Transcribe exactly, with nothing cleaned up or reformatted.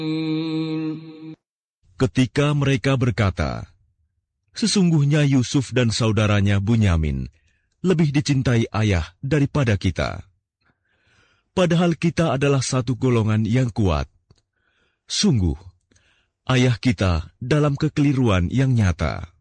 Ketika mereka berkata, "Sesungguhnya Yusuf dan saudaranya Bunyamin lebih dicintai ayah daripada kita. Padahal kita adalah satu golongan yang kuat. Sungguh, ayah kita dalam kekeliruan yang nyata."